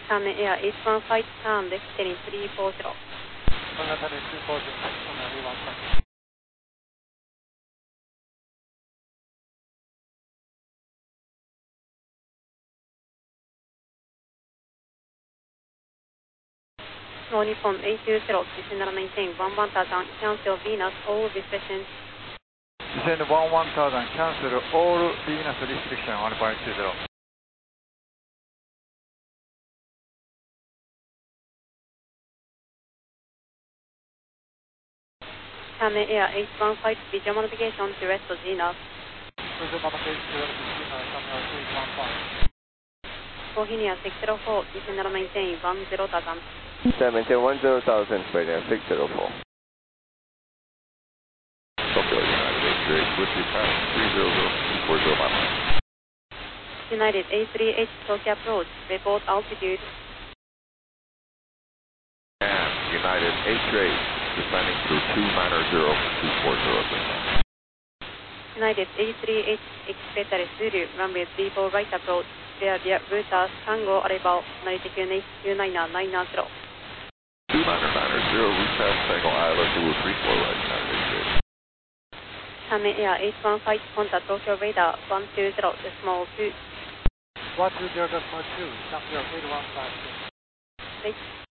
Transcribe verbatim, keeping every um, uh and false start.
Tame Air eight one five turn left heading three four zero. one three four zero, on a one five. Snow Nippon eight two zero, descend and maintain one one thousand, cancel Venus, all restrictions. Descend one one thousand, cancel all Venus restriction, one point two zero. Tame Air eight one five, visual modification to rest of Venus. Visual modification to rest of Venus, Tame Air eight one five. Bohemia six zero four, descend and maintain one zero thousand. Maintain one zero thousand, Bohemia six zero four. Tokyo United eight three eight, with the pass three zero zero two four zero miles. United eight three eight, Tokyo approach, report altitude. And United eight three eight, descending through two nine zero two four zero. United eight three eight, expect a Zulu, runway three four right approach, clear via routers, Tango arrival, altitude two nine nine zero. two nine nine zero, route pass Tango Island, Zulu three four right, United eight three eight. Tame Air eight one five, contact Tokyo radar one two zero, decimal two. one two zero decimal two, Tame Air eight one five two. Wait.